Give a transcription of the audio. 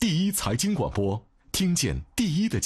第一财经广播，听见第一的